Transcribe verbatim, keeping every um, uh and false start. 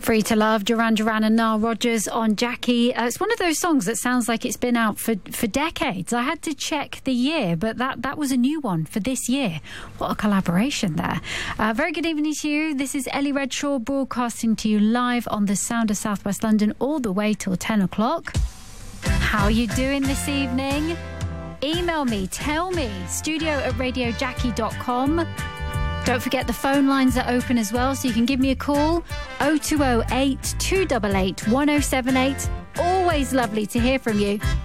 Free to Love, Duran Duran and Nile Rodgers on Jackie. Uh, it's one of those songs that sounds like it's been out for, for decades. I had to check the year, but that, that was a new one for this year. What a collaboration there. Uh, very good evening to you. This is Ellie Redshaw broadcasting to you live on the Sound of South West London all the way till ten o'clock. How are you doing this evening? Email me, tell me, studio at radio jackie dot com. Don't forget the phone lines are open as well, so you can give me a call, oh two oh eight, two eight eight, one oh seven eight. Always lovely to hear from you.